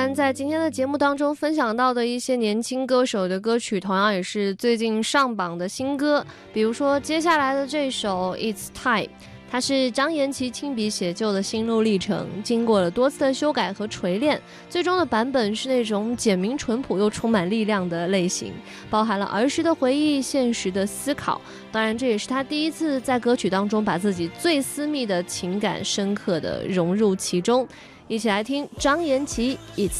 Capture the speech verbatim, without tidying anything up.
然在今天的节目当中分享到的一些年轻歌手的歌曲，同样也是最近上榜的新歌，比如说接下来的这首 It's Time， 它是张颜齐亲笔写就的心路历程，经过了多次的修改和锤炼，最终的版本是那种简明淳朴又充满力量的类型，包含了儿时的回忆、现实的思考，当然这也是他第一次在歌曲当中把自己最私密的情感深刻的融入其中。一起来听张颜齐 It's